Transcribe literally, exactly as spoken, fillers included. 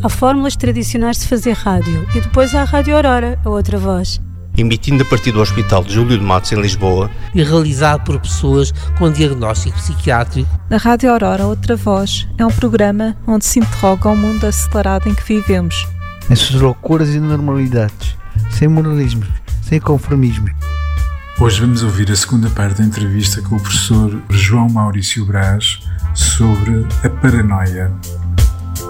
Há fórmulas tradicionais de fazer rádio e depois há a Rádio Aurora, a outra voz. Emitindo a partir do Hospital de Júlio de Matos, em Lisboa. E realizado por pessoas com diagnóstico psiquiátrico. A Rádio Aurora, outra voz, é um programa onde se interroga o mundo acelerado em que vivemos. As suas loucuras e normalidades, sem moralismo, sem conformismo. Hoje vamos ouvir a segunda parte da entrevista com o professor João Maurício Braz sobre a paranoia.